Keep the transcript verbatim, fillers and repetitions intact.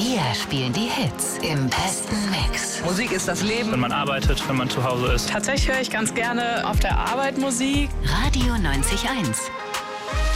Wir spielen die Hits im besten Mix. Musik ist das Leben. Wenn man arbeitet, wenn man zu Hause ist. Tatsächlich höre ich ganz gerne auf der Arbeit Musik. Radio neunzig Komma eins.